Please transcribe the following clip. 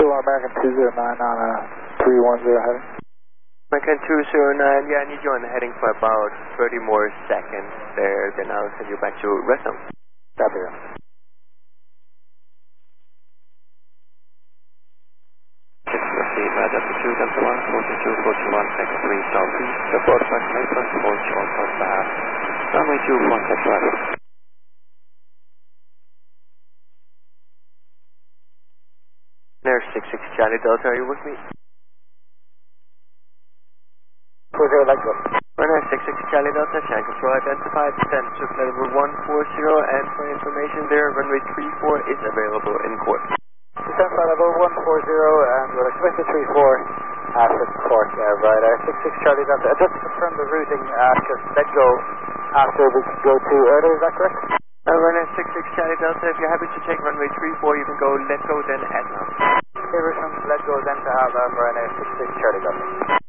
Still on American 209 on a 310 heading. American 209, yeah, I need you on the heading for about 30 more seconds there, then I'll send you back to rest zone. Copy. Roger, 2 Delta 1, 42, 41, X 3 Southeast, support approximate first approach, all first half, runway 2, contact right. There's 66 Charlie Delta, are you with me? 40, let go. Runway 66 Charlie Delta, Shan Control identified, descend to level 140, and for information there, runway 34 is available in court. Descend by level 140, and we'll expect the 34 at the court there, right, 66 Charlie Delta. Just to confirm the routing, just let go after we can go to early, is that correct? Runway 66 Charlie Delta, if you're happy to take runway 34, you can go let go, then ADNA. Okay, we're from let go then to have runway 66 Charlie Delta.